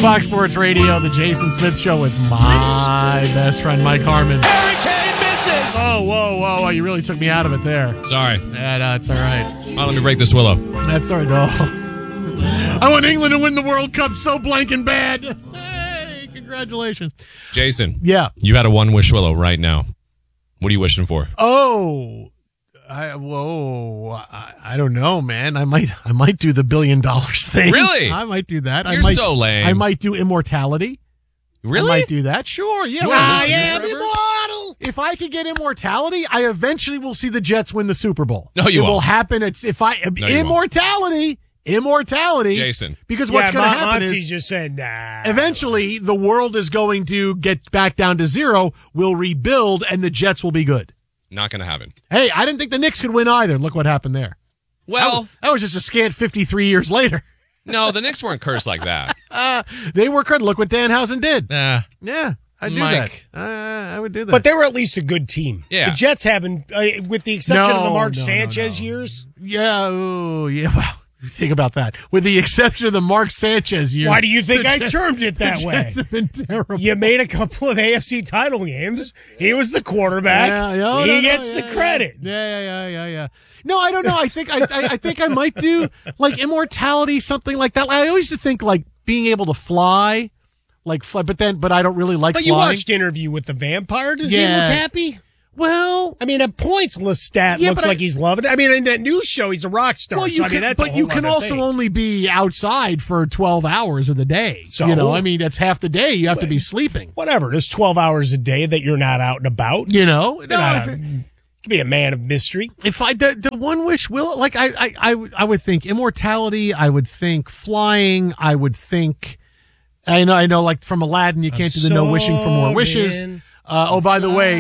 Fox Sports Radio, the Jason Smith Show with my best friend, Mike Harmon. Hurricane misses! Whoa. You really took me out of it there. Sorry. Yeah, no, it's all right. Let me break this willow. That's all right. No. I want England to win the World Cup so blank and bad. Hey, congratulations. Jason. Yeah. You had a one-wish willow right now. What are you wishing for? Oh. I don't know, man. I might do the $1 billion thing. Really? I might do that. You're so lame. I might do immortality. Really? I might do that. Sure. Yeah. I am immortal. If I could get immortality, I eventually will see the Jets win the Super Bowl. No, you It will won't. happen. Immortality. Jason. Because what's going to happen Monty's is just saying, nah. eventually the world is going to get back down to zero. We'll rebuild, and the Jets will be good. Not going to happen. Hey, I didn't think the Knicks could win either. Look what happened there. Well, That was just a scant 53 years later. no, the Knicks weren't cursed like that. They were good. Look what Danhausen did. Nah. I'd do Mike. that. I would do that. But they were at least a good team. Yeah. The Jets haven't, with the exception of the Mark No. Sanchez years. Yeah, wow. Think about that. With the exception of the Mark Sanchez years. Why do you think the I Jets- termed it that the way? Jets have been terrible. You made a couple of AFC title games. He was the quarterback. He gets the credit. Yeah. No, I don't know. I think I think I might do like immortality, something like that. I always used to think like being able to fly, but I don't really like But flying. you watched Interview with the Vampire. Does he look happy? Well, I mean, a points stat Yeah, looks but like he's loving it. I mean, in that news show, he's a rock star. well, so, I mean, that's a whole other also thing. only be outside for 12 hours of the day. So? I mean, that's half the day you have to be sleeping. Whatever. There's 12 hours a day that you're not out and about. No, Could be a man of mystery. if I the one wish will like I would think immortality. I would think flying. I would think. I know. Like from Aladdin, you can't do the no wishing for more wishes. By the way,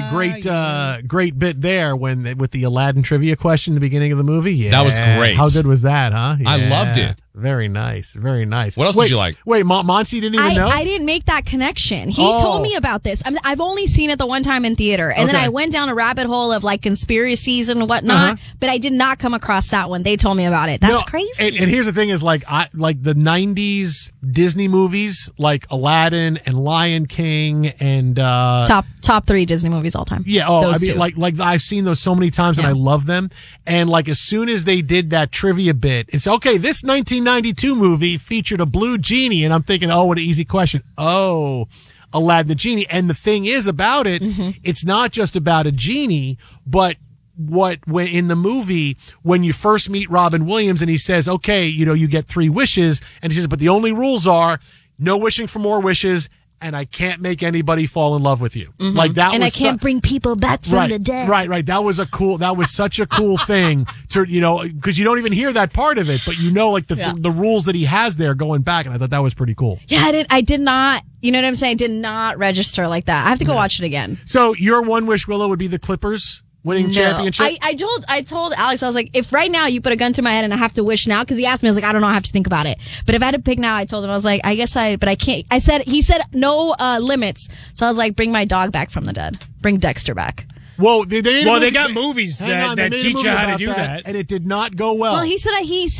great bit there with the Aladdin trivia question at the beginning of the movie. Yeah, That was great. How good was that, huh? I Yeah. loved it. Very nice. What else did you like? Wait, Monty didn't even know? I didn't make that connection. He told me about this. I've only seen it the one time in theater, and then I went down a rabbit hole of like conspiracies and whatnot. But I did not come across that one. They told me about it. That's crazy. And here's the thing: is like the '90s Disney movies, like Aladdin and Lion King, and top 3 Disney movies all time. yeah. Those two. like I've seen those so many times, and I love them. And like as soon as they did that trivia bit, it's okay. This 1992 movie featured a blue genie, and I'm thinking, oh, what an easy question. Oh, Aladdin the genie. And the thing is about it, it's not just about a genie, but when in the movie when you first meet Robin Williams and he says, okay, you get 3 wishes, and he says, but the only rules are no wishing for more wishes, and I can't make anybody fall in love with you. Like that, and was I can't bring people back from the dead. Right. That was such a cool thing to, because you don't even hear that part of it, but like the rules that he has there going back, and I thought that was pretty cool. Yeah, I did not. You know what I'm saying? I did not register like that. I have to go watch it again. So your one wish, Willow, would be the Clippers winning championship? I told Alex, I was like, if right now you put a gun to my head and I have to wish now, because he asked me, I was like, I don't know, I have to think about it. But if I had to pick now, I told him, I was like, but I can't. He said no limits. So I was like, bring my dog back from the dead. Bring Dexter back. Whoa, they got movies that teach you how to do that, and it did not go well. Well, he's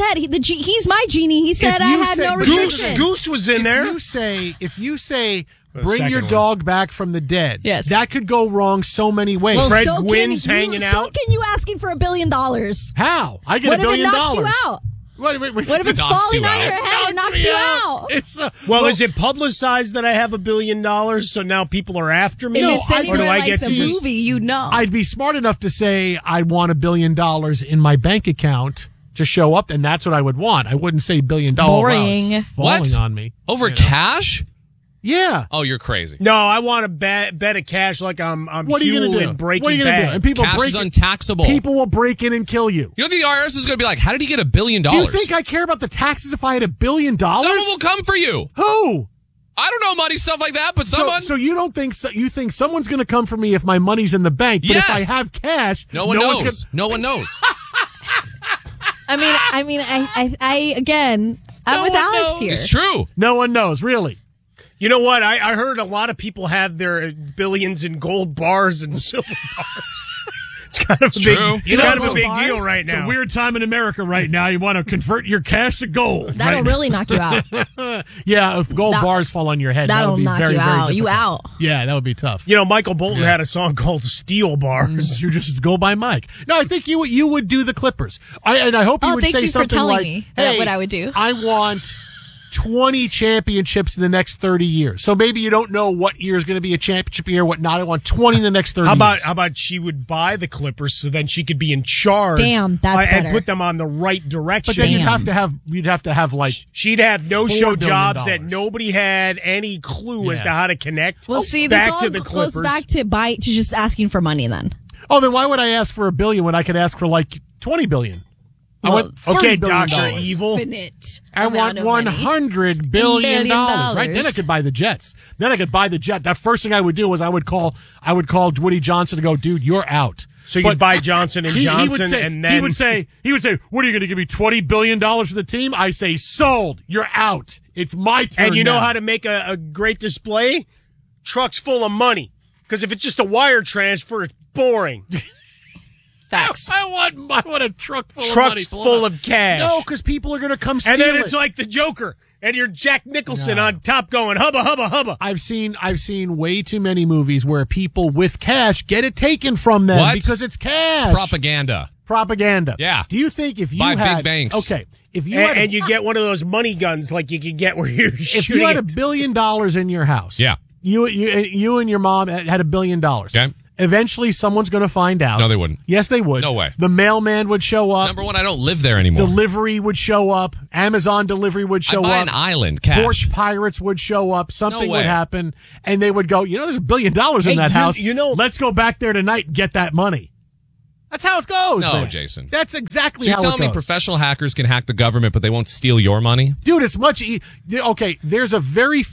my genie. He said I had no restrictions. Goose was in there. If you say bring your dog back from the dead, yes, that could go wrong so many ways. Well, Fred Gwynn's hanging out. So can you asking for $1 billion? How? I get $1 billion. What if it knocks you out? What if it's falling on your head and knocks you out? Is it publicized that I have $1 billion, so now people are after me? If it's anywhere or do I like get the to just... movie, you know. I'd be smart enough to say I want $1 billion in my bank account to show up, and that's what I would want. I wouldn't say $1 billion. Boring. Wow, falling on me. Over cash? Yeah. Oh, you're crazy. No, I want to bet of cash like I'm what are you Hugh gonna do? in Breaking What are you gonna Bad. do? And people Cash is untaxable. People will break in and kill you. You know the IRS is going to be like, how did he get $1 billion? Do you think I care about the taxes if I had $1 billion? Someone will come for you. Who? I don't know money stuff like that, but someone. So you don't think you think someone's going to come for me if my money's in the bank? But Yes. if I have cash, no one knows. No one knows. I mean, I again, I'm with Alex here. It's true. No one knows, really. You know what? I heard a lot of people have their billions in gold bars and silver bars. It's kind of a true. big deal right It's now. a weird time in America right now. You want to convert your cash to gold. That'll right? really knock you out. Yeah, if gold bars fall on your head, That'll would be knock very, you very out. You difficult. out. Yeah, that would be tough. Michael Bolton had a song called Steel Bars. You just go by Mike. No, I think you would do the Clippers. I hope you would thank say you for something telling like, me "Hey, what I would do." I want 20 championships in the next 30 years." So maybe you don't know what year is going to be a championship year, what not. I want 20 in the next 30 years. How about she would buy the Clippers so then she could be in charge? Damn, that's and better. put them on the right direction. But then Damn. you'd have to have like She'd have no $4 show billion. jobs that nobody had any clue as Yeah. to how to connect. Well, see, back this all to the goes Clippers. back to just asking for money then. Oh, then why would I ask for $1 billion when I could ask for like 20 billion? I Well, want Okay, $30 billion. Dr. Evil. Infinite I want amount of money. $100 billion. $1 Right? Then I could buy the Jets. Then I could buy the jet. That first thing I would do was I would call Woody Johnson to go, dude, you're out. So you'd But buy Johnson and Johnson, and then he would say, what are you going to give me $20 billion for the team? I say, sold. You're out. It's my turn. and you know now. how to make a great display? Trucks full of money. Because if it's just a wire transfer, it's boring. Facts. I want a truck full Trucks of money. full of cash. No, because people are going to come steal And then it. it's like the Joker, and you're Jack Nicholson on top going hubba hubba hubba. I've seen way too many movies where people with cash get it taken from them What? because it's cash. Propaganda. Propaganda. Yeah. Do you think if you By had big banks. Okay, if you And, had you get one of those money guns like you could get where you're if shooting you had it. $1 billion in your house, Yeah. you and your mom had $1 billion. Okay. Eventually, someone's going to find out. No, they wouldn't. Yes, they would. No way. The mailman would show up. Number one, I don't live there anymore. Delivery would show up. Amazon delivery would show I buy up. an island, cash. Porch pirates would show up. Something No would way. happen, and they would go, there's $1 billion in that house. Let's go back there tonight and get that money. That's how it goes. No, man. Jason. That's exactly So you're how telling it me goes. professional hackers can hack the government, but they won't steal your money? Dude, it's much okay, there's a very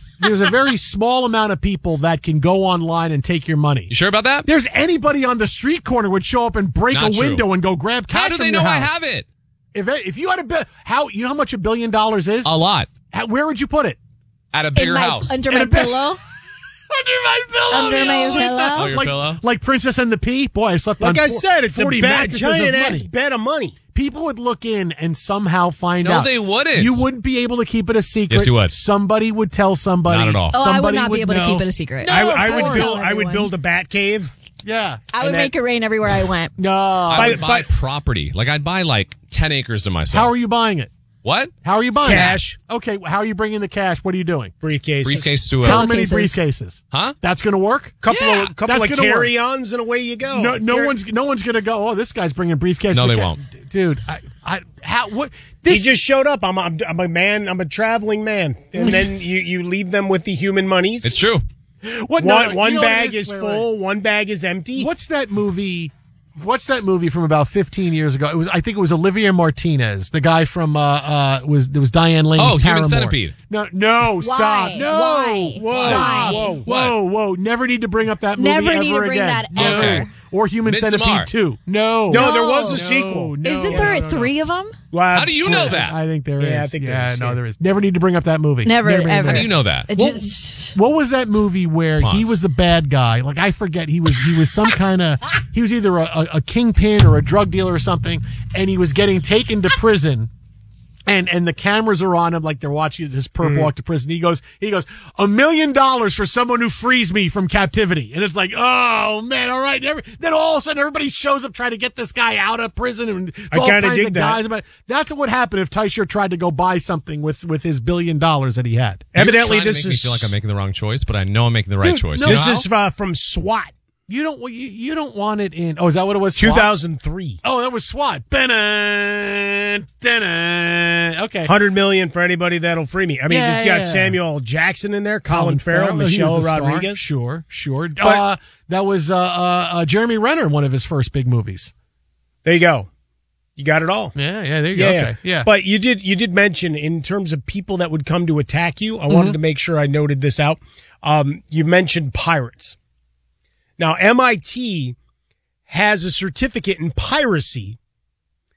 small amount of people that can go online and take your money. You sure about that? There's anybody on the street corner would show up and break Not a true. window and go grab cash. How do from they your know I house. have it? If you had you know how much $1 billion is? A lot. Where would you put it? At a bigger In my, house. under my pillow. Under my pillow. Under my you know, like pillow? that. Oh, your like, pillow? Like Princess and the Pea? Boy, I slept on Like I said, it's a 40 bad, mattresses giant of ass money. bed of money. People would look in and somehow find No, out. they wouldn't. You wouldn't be able to keep it a secret. Yes, you would. Somebody would tell somebody. Not at all. Oh, I would Somebody not be able to know. keep it a secret. No, I of would course. build. Tell I would everyone. build a bat cave. Yeah. I would And make it rain everywhere I went. No. I would buy but- property. Like, I'd buy like 10 acres to myself. How are you buying it? What? How are you buying Cash. it? Okay, how are you bringing the cash? What are you doing? Briefcase. Briefcase to How a... many Pillowcases. briefcases? Huh? That's going to work? Couple Yeah, of that's gonna work. carry-ons and away you go. No one's going to go, "Oh, this guy's bringing briefcases." No, they Okay, won't. Dude, what He this just showed up. I'm a man. I'm a traveling man. And then you leave them with the human monies. It's true. what no, One, you one know what it bag is Wait, full. wait. One bag is empty. What's that movie? What's that movie from about 15 years ago? I think it was Olivia Martinez, the guy from was Diane Lane's Oh, Human Paramore. Centipede. No, stop. No. Why? Whoa. Why? Whoa. Never need to bring up that movie Never ever need to bring again. that No. ever. Or Human Midsommar. Centipede 2. No. No, there was a No, sequel. no, Isn't there no. three of them? Well, How do you know that? I think there is. Yeah, I think there is, yeah. there is. Never need to bring up that movie. Never, need to ever. How bring do you know that? It just- What was that movie where he was the bad guy? Like, I forget. He was some kind of, he was either a kingpin or a drug dealer or something, and he was getting taken to prison. And the cameras are on him, like they're watching his perp walk to prison. He goes, $1 million for someone who frees me from captivity. And it's like, oh man, all right. Then all of a sudden everybody shows up trying to get this guy out of prison. And it's I all kinda kinds dig of that. guys. But that's what would happen if Teicher tried to go buy something with his $1 billion that he had. Evidently, You're trying this to make is me feel like I'm making the wrong choice, but I know I'm making the right Dude, choice. no, You know this how? is from SWAT, You don't want it in. Oh, is that what it was? SWAT? 2003. Oh, that was SWAT. Okay. 100 million for anybody that'll free me. I mean, Yeah, you've got yeah. Samuel L. Jackson in there, Colin Farrell, he was Michelle a star. Rodriguez. Sure. But- That was Jeremy Renner in one of his first big movies. There you go. You got it all. Yeah, there you go. Okay. Yeah. But you did mention in terms of people that would come to attack you. I Mm-hmm. wanted to make sure I noted this out. You mentioned pirates. Now, MIT has a certificate in piracy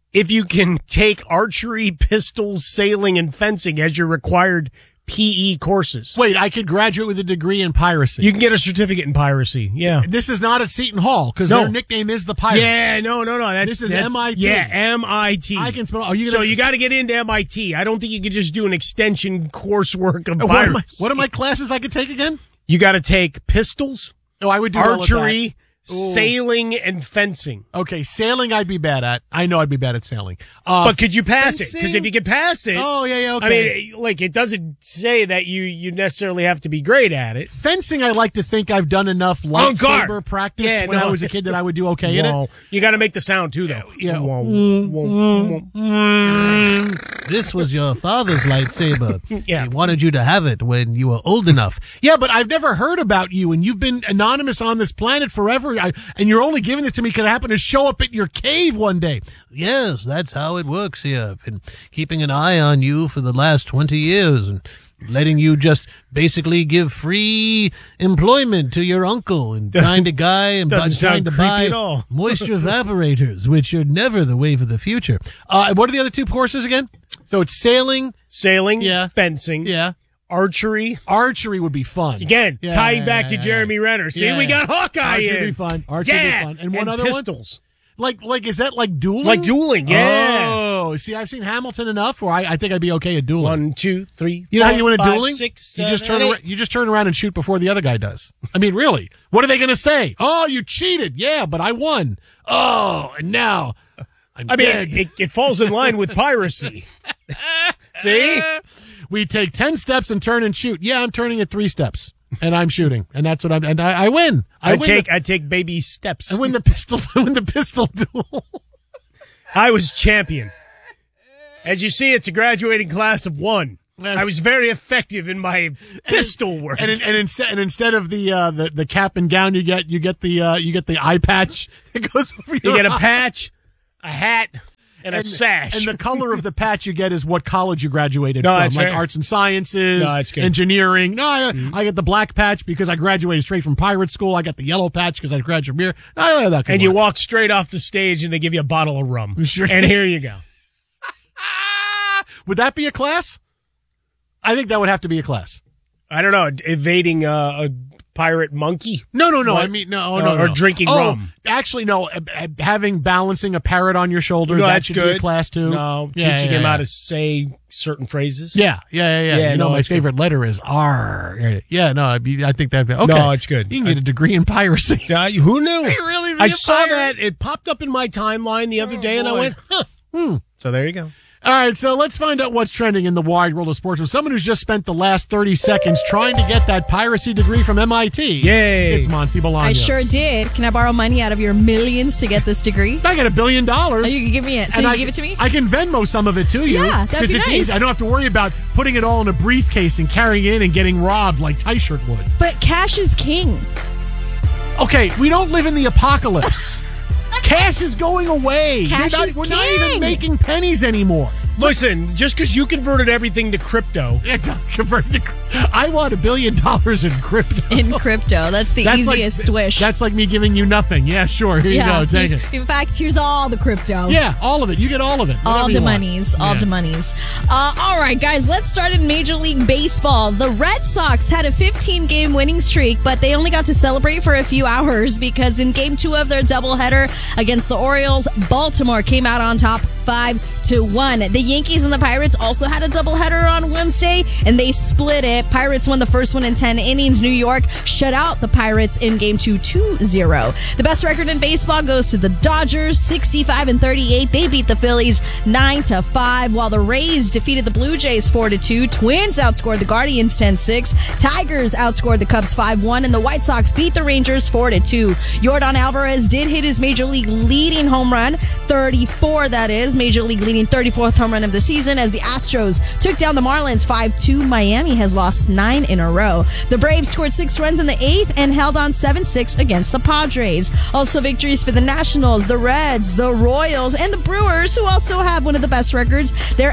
if you can take archery, pistols, sailing, and fencing as your required PE courses. Wait, I could graduate with a degree in piracy. You can get a certificate in piracy. Yeah. This is not at Seton Hall because No. their nickname is the Pirates. Yeah, no. This is MIT. Yeah, MIT. I can spell. Are you So gonna, you got to get into MIT. I don't think you can just do an extension coursework of what piracy. are my classes I could take again? You got to take pistols, Oh, I would do well at that. archery, Ooh. sailing, and fencing. Okay, sailing I'd be bad at. I know I'd be bad at sailing. But could you pass it? Because fencing? if you could pass it, Oh, yeah, okay. I mean, like, it doesn't say that you necessarily have to be great at it. Fencing, I like to think I've done enough guard. lightsaber practice Yeah, when no. I was a kid that I would do okay in it. Whoa. You got to make the sound too, though. Yeah. Whoa, whoa, whoa. This was your father's lightsaber. Yeah. He wanted you to have it when you were old enough. Yeah, but I've never heard about you, and you've been anonymous on this planet forever, and you're only giving this to me because I happened to show up at your cave one day. Yes, that's how it works here. I've been keeping an eye on you for the last 20 years and letting you just basically give free employment to your uncle and find a guy and Doesn't trying sound to creepy buy at all. moisture evaporators, which are never the wave of the future. What are the other two courses again? So it's sailing. Sailing, Yeah. fencing, Yeah. archery. Archery would be fun. Again, Yeah, tying yeah, back yeah, to yeah. Jeremy Renner. See, Yeah. we got Hawkeye Archery in. would be fun. Archery would be Yeah. fun. And one other pistols. one? Like, is that like dueling? Like dueling, yeah. Oh, see, I've seen Hamilton enough where I think I'd be okay at dueling. 1, 2, 3, You know how 4, you win at 5, dueling? 6, You just 7, turn 8. around, you just turn around and shoot before the other guy does. I mean, really? What are they going to say? Oh, you cheated. Yeah, but I won. Oh, and now I'm dead. It falls in line with piracy. See? We take 10 steps and turn and shoot. Yeah, I'm turning at 3 steps and I'm shooting, and that's what I win. I take baby steps. I win the pistol. I win the pistol duel. I was champion. As you see, it's a graduating class of 1. I was very effective in my pistol work. And instead of the cap and gown, you get the eye patch. It goes over you your get a eye. patch, a hat, and a sash. And the color of the patch you get is what college you graduated No, from, that's like fair. arts and sciences, No, that's good. engineering. No, I get the black patch because I graduated straight from pirate school. I got the yellow patch because I graduated from here. No, that can and you work. walk straight off the stage and they give you a bottle of rum. Sure. And here you go. Would that be a class? I think that would have to be a class. I don't know, evading a pirate monkey? No. What? I mean, no. Or drinking rum. Actually, no. Balancing a parrot on your shoulder. No, that that's should good. be a class too. No, Yeah, teaching yeah, him yeah. how to say certain phrases. Yeah. Yeah, You know, no, my it's good. favorite letter is R. Yeah, no, I think that'd be okay. No, it's good. You can get a degree in piracy. Who knew? really be I a saw pirate? that. It popped up in my timeline the other day, and I boy. went, huh. So there you go. All right, so let's find out what's trending in the wide world of sports with someone who's just spent the last 30 seconds trying to get that piracy degree from MIT. Yay. It's Monty Bolaños. I sure did. Can I borrow money out of your millions to get this degree? I got $1 billion. Oh, you can give me it. So And you I- give it to me? I can Venmo some of it to you. Yeah, that'd 'cause be it's nice. easy. I don't have to worry about putting it all in a briefcase and carrying it in and getting robbed like Tyshirt would. But cash is king. Okay, we don't live in the apocalypse. Cash is going away. Cash is we're not even king. making pennies anymore. Listen, just because you converted everything to crypto, I want $1 billion in crypto. In crypto. That's the easiest wish. That's like me giving you nothing. Yeah, sure. Here you go. Take it. In fact, here's all the crypto. Yeah, all of it. You get all of it. All Whatever the you want. monies. All Yeah. the monies. All right, guys, let's start in Major League Baseball. The Red Sox had a 15-game winning streak, but they only got to celebrate for a few hours because in Game 2 of their doubleheader against the Orioles, Baltimore came out on top 5-1. The Yankees and the Pirates also had a doubleheader on Wednesday, and they split it. Pirates won the first one in 10 innings. New York shut out the Pirates in Game 2 2-0. The best record in baseball goes to the Dodgers, 65-38. They beat the Phillies 9-5, while the Rays defeated the Blue Jays 4-2. Twins outscored the Guardians 10-6. Tigers outscored the Cubs 5-1, and the White Sox beat the Rangers 4-2. Yordan Alvarez did hit his Major League leading home run, 34 that is, Major League leading 34th home run of the season, as the Astros took down the Marlins 5-2. Miami has lost 9 in a row. The Braves scored 6 runs in the 8th and held on 7-6 against the Padres. Also victories for the Nationals, the Reds, the Royals, and the Brewers, who also have one of the best records. They're at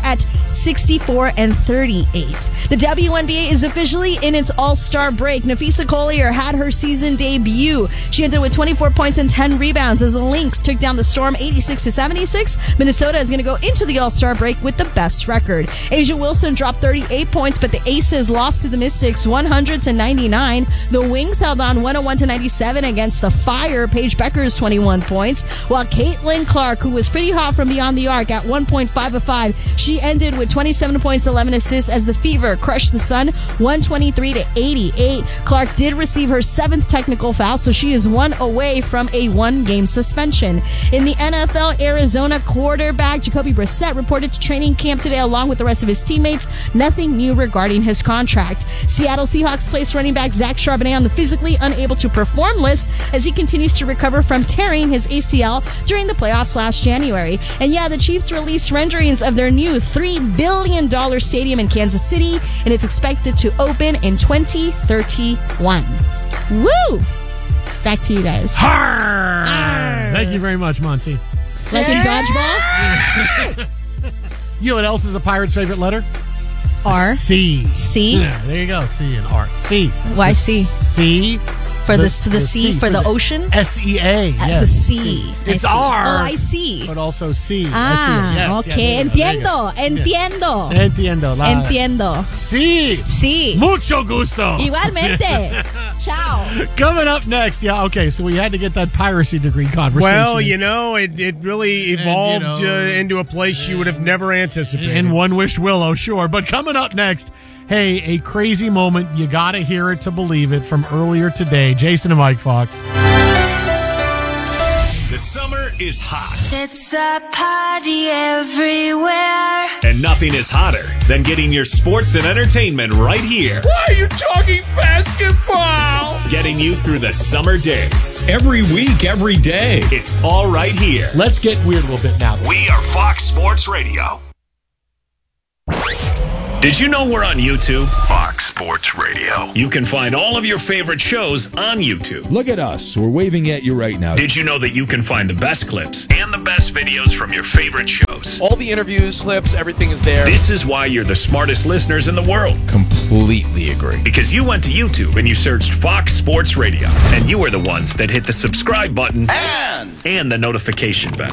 64-38. The WNBA is officially in its all-star break. Nafisa Collier had her season debut. She ended with 24 points and 10 rebounds as the Lynx took down the Storm 86-76. Minnesota is going to go into the all-star break with the best record. Asia Wilson dropped 38 points, but the Aces lost to the Mystics 100-99. The Wings held on 101-97 against the Fire. Paige Becker's 21 points, while Caitlin Clark, who was pretty hot from beyond the arc at 1.5 of 5, she ended with 27 points, 11 assists as the Fever crushed the Sun 123-88. Clark did receive her 7th technical foul, so she is 1 away from a 1-game suspension. In the NFL, Arizona quarterback Jacoby Brissett reported to training camp today along with the rest of his teammates. Nothing new regarding his contract. Seattle Seahawks placed running back Zach Charbonnet on the physically unable to perform list as he continues to recover from tearing his ACL during the playoffs last January. And yeah, the Chiefs released renderings of their new $3 billion stadium in Kansas City, and it's expected to open in 2031. Woo! Back to you guys. Thank you very much, Monty. Like in dodgeball? You know what else is a pirate's favorite letter? R. C. C? Yeah, there you go. C and R. C. Why C? C. For the sea, for the ocean? SEA. Yes. The sea. It's I see. R. Oh, I see. But also C. Yes, okay. Entiendo. Entiendo. Entiendo. C. Sí. Mucho gusto. Igualmente. Ciao. Coming up next. Yeah, okay, so we had to get that piracy degree conversation. Well, it really evolved into a place you would have never anticipated. And One Wish Willow, sure. But coming up next, hey, a crazy moment. You got to hear it to believe it from earlier today. Jason and Mike Fox. The summer is hot. It's a party everywhere. And nothing is hotter than getting your sports and entertainment right here. Why are you talking basketball? Getting you through the summer days. Every week, every day. It's all right here. Let's get weird a little bit now. We are Fox Sports Radio. Did you know we're on YouTube? Fox Sports Radio. You can find all of your favorite shows on YouTube. Look at us. We're waving at you right now. Did you know that you can find the best clips and the best videos from your favorite shows? All the interviews, clips, everything is there. This is why you're the smartest listeners in the world. Completely agree. Because you went to YouTube and you searched Fox Sports Radio. And you are the ones that hit the subscribe button and the notification bell.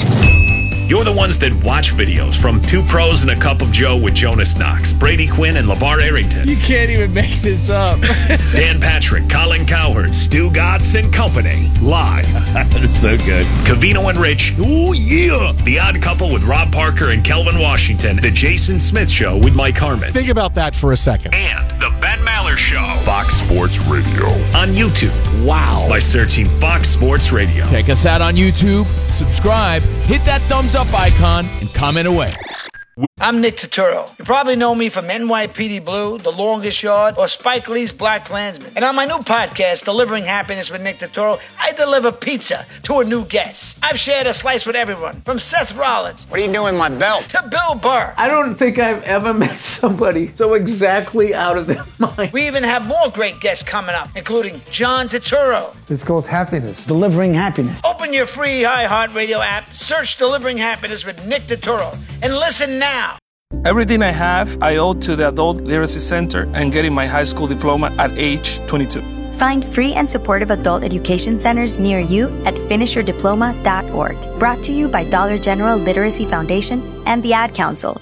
You're the ones that watch videos from Two Pros and a Cup of Joe with Jonas Knox, Brady Quinn, and LeVar Arrington. You can't even make this up. Dan Patrick, Colin Cowherd, Stu Gatz and Company. Live. That's so good. Covino and Rich. Ooh, yeah. The Odd Couple with Rob Parker and Kelvin Washington. The Jason Smith Show with Mike Harmon. Think about that for a second. And the Ben Maller Show. Fox Sports Radio. On YouTube. Wow. By searching Fox Sports Radio. Check us out on YouTube, subscribe, hit that thumbs up icon, and comment away. I'm Nick Turturro. You probably know me from NYPD Blue, The Longest Yard, or Spike Lee's Black Klansman. And on my new podcast, Delivering Happiness with Nick Turturro, I deliver pizza to a new guest. I've shared a slice with everyone, from Seth Rollins. What are you doing with my belt? To Bill Burr. I don't think I've ever met somebody so exactly out of their mind. We even have more great guests coming up, including John Turturro. It's called happiness. Delivering happiness. Open your free iHeartRadio app, search Delivering Happiness with Nick Turturro, and listen now. Everything I have, I owe to the Adult Literacy Center and getting my high school diploma at age 22. Find free and supportive adult education centers near you at finishyourdiploma.org. Brought to you by Dollar General Literacy Foundation and the Ad Council.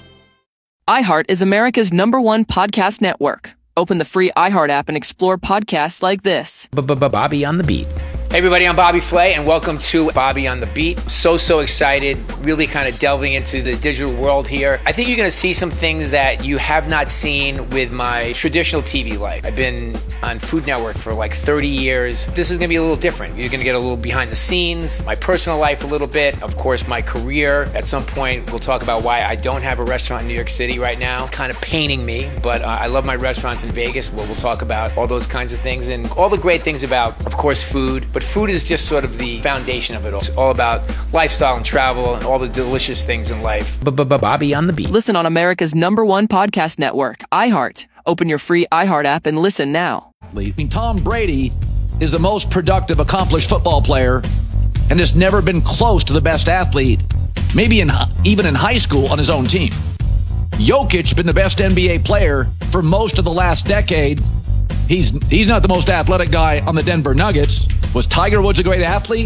iHeart is America's #1 podcast network. Open the free iHeart app and explore podcasts like this. Bobby on the Beat. Hey everybody, I'm Bobby Flay, and welcome to Bobby on the Beat. So excited, really kind of delving into the digital world here. I think you're going to see some things that you have not seen with my traditional TV life. I've been on Food Network for like 30 years. This is going to be a little different. You're going to get a little behind the scenes, my personal life a little bit, of course my career. At some point, we'll talk about why I don't have a restaurant in New York City right now. Kind of paining me, but I love my restaurants in Vegas. We'll talk about all those kinds of things and all the great things about, of course, food. But food is just sort of the foundation of it all. It's all about lifestyle and travel and all the delicious things in life. Bobby on the Beat. Listen on America's #1 podcast network, iHeart. Open your free iHeart app and listen now. Tom Brady is the most productive, accomplished football player and has never been close to the best athlete, maybe even in high school on his own team. Jokic been the best NBA player for most of the last decade. He's not the most athletic guy on the Denver Nuggets. Was Tiger Woods a great athlete?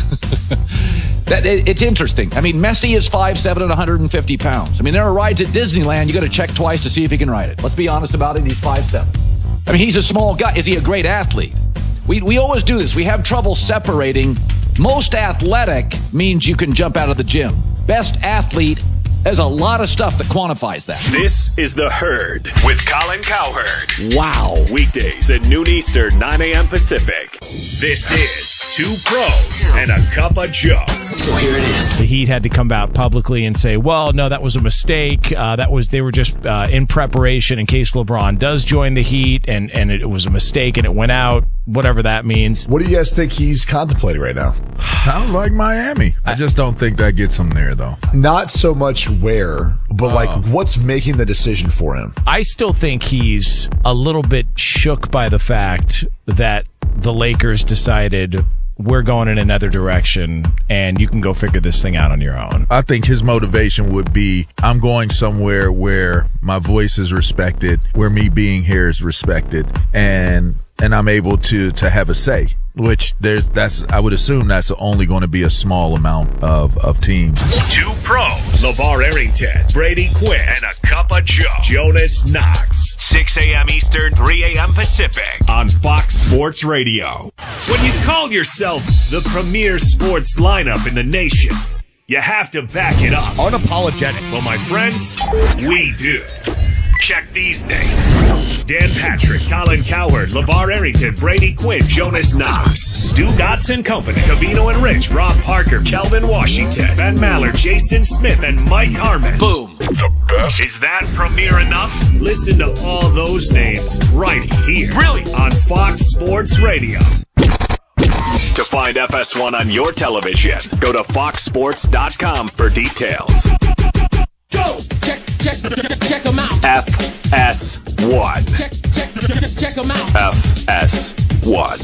It's interesting. I mean, Messi is 5'7" and 150 pounds. I mean, there are rides at Disneyland you got to check twice to see if he can ride it. Let's be honest about it. He's 5'7". I mean, he's a small guy. Is he a great athlete? We always do this. We have trouble separating. Most athletic means you can jump out of the gym. Best athlete, there's a lot of stuff that quantifies that. This is The Herd with Colin Cowherd. Wow. Weekdays at noon Eastern, 9 a.m. Pacific. This is Two Pros and a Cup of Joe. So here it is. The Heat had to come out publicly and say, well, no, that was a mistake. They were just in preparation in case LeBron does join the Heat, and it was a mistake and it went out, whatever that means. What do you guys think he's contemplating right now? Sounds like Miami. I just don't think that gets him there, though. Not so much where, but what's making the decision for him? I still think he's a little bit shook by the fact that the Lakers decided we're going in another direction and you can go figure this thing out on your own. I think his motivation would be, I'm going somewhere where my voice is respected, where me being here is respected, and I'm able to have a say. Which I would assume that's only going to be a small amount of teams. Two Pros, LeVar Arrington, Brady Quinn, and a Cup of Joe, Jonas Knox. 6 a.m. Eastern, 3 a.m. Pacific on Fox Sports Radio. When you call yourself the premier sports lineup in the nation, you have to back it up. Unapologetic. Well, my friends, we do. Check these names: Dan Patrick, Colin Cowherd, LeVar Arrington, Brady Quinn, Jonas Knox, Stu Gotson Company, Cavino and Rich, Rob Parker, Kelvin Washington, Ben Maller, Jason Smith, and Mike Harmon. Boom. The best. Is that premier enough? Listen to all those names right here. Really? On Fox Sports Radio. To find FS1 on your television, go to foxsports.com for details. Go! Check them out. FS1. Check them out. FS1.